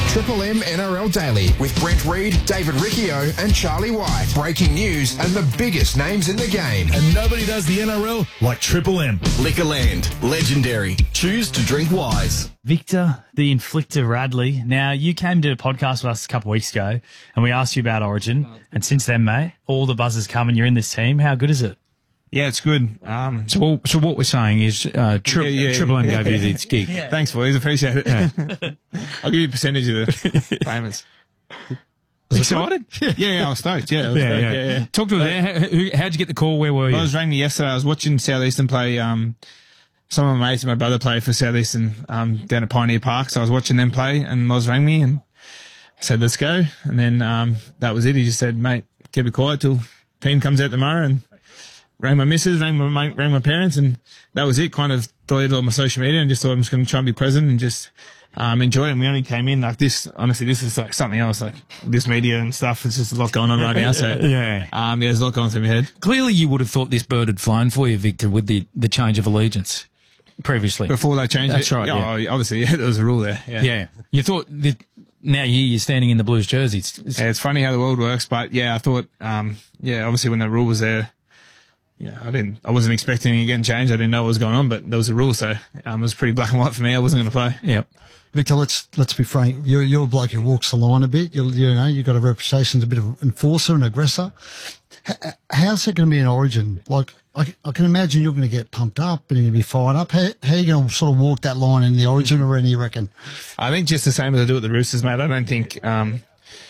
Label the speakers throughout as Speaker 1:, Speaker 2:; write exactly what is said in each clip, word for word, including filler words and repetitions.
Speaker 1: Triple M N R L Daily with Brent Reed, David Riccio and Charlie White. Breaking news and the biggest names in the game.
Speaker 2: And nobody does the N R L like Triple M.
Speaker 3: Liquorland, legendary. Choose to drink wise.
Speaker 4: Victor, the inflictor Radley. Now, you came to a podcast with us a couple of weeks ago and we asked you about Origin. And since then, mate, all the buzz has come and you're in this team. How good is it?
Speaker 5: Yeah, it's good. Um,
Speaker 6: so, what, so what we're saying is uh, tri-
Speaker 5: yeah, yeah,
Speaker 6: Triple M
Speaker 5: yeah.
Speaker 6: gave you this gig.
Speaker 5: Yeah. Thanks, boys. Appreciate it. Yeah. I'll give you a percentage of the payments.
Speaker 6: Excited?
Speaker 5: Yeah, yeah, I was stoked. Yeah, I was
Speaker 6: yeah,
Speaker 5: stoked.
Speaker 6: yeah.
Speaker 5: yeah, yeah.
Speaker 6: Talk to us there. How, who, how'd you get the call? Where were you?
Speaker 5: I was rang me yesterday. I was watching Southeastern play. Um, some of my mates and my brother play for Southeastern um, down at Pioneer Park. So I was watching them play, and Moz rang me and said, "Let's go." And then um, that was it. He just said, "Mate, keep it quiet till team comes out tomorrow." And rang my missus, rang my rang my parents, and that was it. Kind of deleted all my social media and just thought I'm just going to try and be present and just um, enjoy it. And we only came in like this. Honestly, this is like something else. Like this media and stuff. It's just a lot going on right now. So
Speaker 6: yeah,
Speaker 5: um, yeah, there's a lot going through my head.
Speaker 6: Clearly, you would have thought this bird had flown for you, Victor, with the the change of allegiance previously.
Speaker 5: Before they changed
Speaker 6: That's
Speaker 5: it.
Speaker 6: right.
Speaker 5: Yeah,
Speaker 6: Yeah.
Speaker 5: oh, obviously, yeah, there was a rule there. Yeah,
Speaker 6: yeah. You thought that now you're standing in the Blues jersey. It's, it's,
Speaker 5: yeah, it's funny how the world works, but yeah, I thought, um, yeah, obviously when the rule was there. Yeah, I didn't. I wasn't expecting it getting changed. I didn't know what was going on, but there was a rule, so um, it was pretty black and white for me. I wasn't going to play.
Speaker 6: Yeah,
Speaker 7: Victor, let's let's be frank. You're you're a bloke who walks the line a bit. You you know you've got a reputation as a bit of an enforcer and aggressor. H- how's it going to be in Origin? Like I, I can imagine you're going to get pumped up and you're going to be fired up. How, how are you going to sort of walk that line in the Origin arena? You reckon?
Speaker 5: I think just the same as I do with the Roosters, mate. I don't think. Um,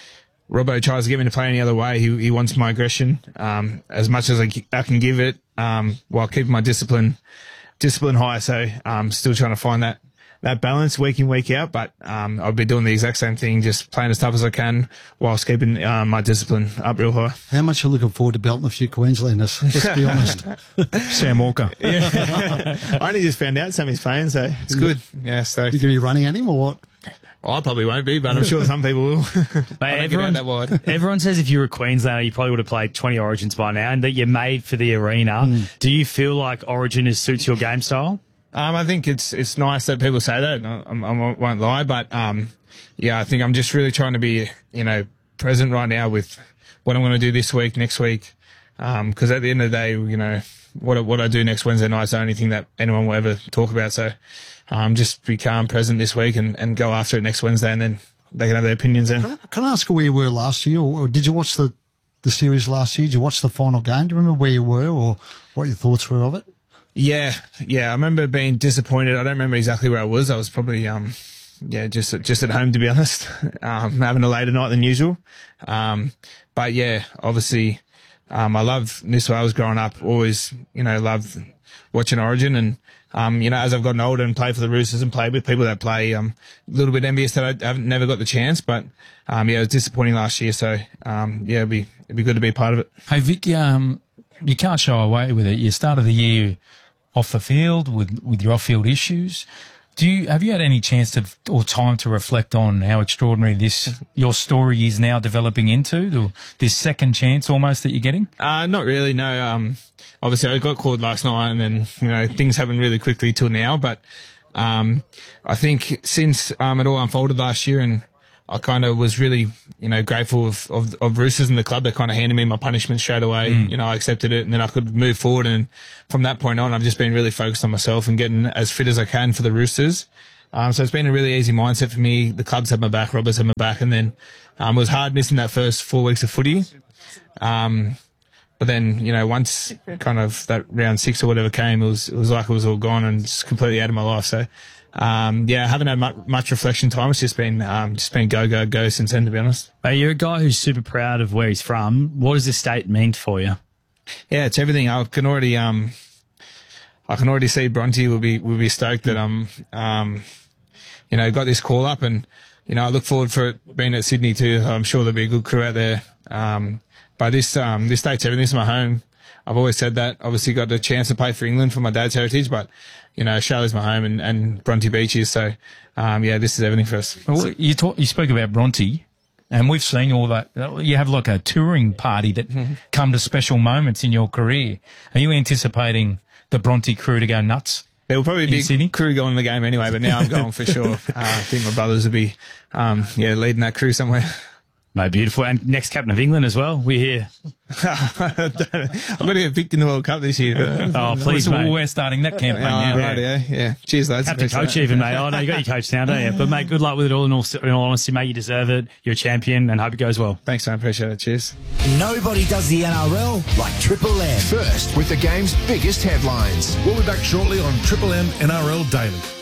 Speaker 5: Robbo tries to get me to play any other way. He he wants my aggression um, as much as I, I can give it, um, while keeping my discipline discipline high. So I'm still trying to find that that balance week in, week out. But um, I'll be doing the exact same thing, just playing as tough as I can whilst keeping uh, my discipline up real high.
Speaker 7: How much are you looking forward to belting a few Queenslanders? Let's be honest.
Speaker 6: Sam Walker.
Speaker 5: Yeah. I only just found out Sammy's playing, so it's good. Yeah, so
Speaker 7: you going to be running at him or what?
Speaker 5: Oh, I probably won't be, but I'm sure some people will.
Speaker 4: Mate, everyone,
Speaker 5: that wide.
Speaker 4: everyone says if you were a Queenslander, you probably would have played twenty Origins by now and that you're made for the arena. Mm. Do you feel like Origin is, suits your game style?
Speaker 5: Um, I think it's it's nice that people say that. I, I won't lie, but um, yeah, I think I'm just really trying to be, you know, present right now with what I'm going to do this week, next week, because um, at the end of the day, you know, what what I do next Wednesday night is the only thing that anyone will ever talk about. So um, just be calm, present this week, and, and go after it next Wednesday, and then they can have their opinions then.
Speaker 7: Can I, can I ask where you were last year, or, or did you watch the, the series last year? Did you watch the final game? Do you remember where you were or what your thoughts were of it?
Speaker 5: Yeah, yeah, I remember being disappointed. I don't remember exactly where I was. I was probably, um, yeah, just just at home, to be honest, um, having a later night than usual. Um, but yeah, obviously, um, I love this. When I was growing up, always, you know, loved watching Origin, and um, you know, as I've gotten older and played for the Roosters and played with people that play, um, a little bit envious that I haven't never got the chance. But um, yeah, it was disappointing last year. So um, yeah, it'd be it'd be good to be part of it.
Speaker 6: Hey Vic, um, you can't shy away with it. You started the year off the field with with your off-field issues. Do you have you had any chance to or time to reflect on how extraordinary this your story is now developing into, the, this second chance almost that you're getting?
Speaker 5: Uh, not really. No. Um, obviously I got called last night, and then you know things happened really quickly till now. But um, I think since um, it all unfolded last year, and I kind of was really, you know, grateful of, of, of Roosters and the club that kind of handed me my punishment straight away. Mm. You know, I accepted it, and then I could move forward. And from that point on, I've just been really focused on myself and getting as fit as I can for the Roosters. Um, so it's been a really easy mindset for me. The club's had my back, Robert's had my back. And then, um, it was hard missing that first four weeks of footy. Um, but then, you know, once kind of that round six or whatever came, it was, it was like it was all gone and just completely out of my life. So, Um, yeah, I haven't had much, much reflection time. It's just been, um, just been go, go, go since then, to be honest.
Speaker 4: Hey, you're a guy who's super proud of where he's from. What does this state mean for you?
Speaker 5: Yeah, it's everything. I can already, um, I can already see Bronte will be, will be stoked that I'm, um, you know, got this call up, and, you know, I look forward for it being at Sydney too. I'm sure there'll be a good crew out there. Um, but this, um, this state's everything. This is my home. I've always said that. Obviously got the chance to play for England for my dad's heritage, but, you know, Australia's my home, and, and Bronte Beach is. So, um, yeah, this is everything for us.
Speaker 6: Well, you talk, you spoke about Bronte, and we've seen all that. You have like a touring party that mm-hmm. come to special moments in your career. Are you anticipating the Bronte crew to go nuts?
Speaker 5: there will probably
Speaker 6: In
Speaker 5: be
Speaker 6: Sydney?
Speaker 5: a crew going the game anyway, but now I'm going for sure. Uh, I think my brothers will be, um, yeah, leading that crew somewhere.
Speaker 4: Mate, beautiful. And next captain of England as well. We're here.
Speaker 5: I'm going to get picked in the World Cup this year.
Speaker 4: Oh, please,
Speaker 6: So
Speaker 4: mate.
Speaker 6: we're starting that campaign
Speaker 5: Oh,
Speaker 6: now.
Speaker 5: right, yeah, yeah. Cheers, lads.
Speaker 4: Captain
Speaker 5: Appreciate
Speaker 4: coach
Speaker 5: it.
Speaker 4: even, mate. Oh, no, you got your coach now, don't you? But, mate, good luck with it all. In all, in all honesty, mate, you deserve it. You're a champion and hope it goes well.
Speaker 5: Thanks, man. Appreciate it. Cheers.
Speaker 8: Nobody does the N R L like Triple M.
Speaker 1: First with the game's biggest headlines.
Speaker 2: We'll be back shortly on Triple M N R L Daily.